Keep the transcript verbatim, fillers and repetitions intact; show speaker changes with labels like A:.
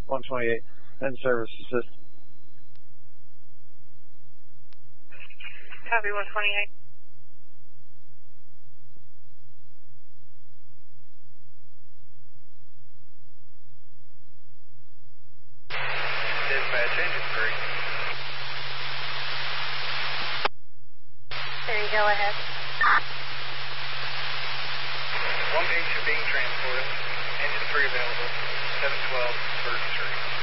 A: one twenty-eight, and service assist.
B: Copy one twenty-eight.
C: Dispatch, engine three.
B: There, go ahead.
C: One patient being transported. Engine three available. seven twelve, thirty-three.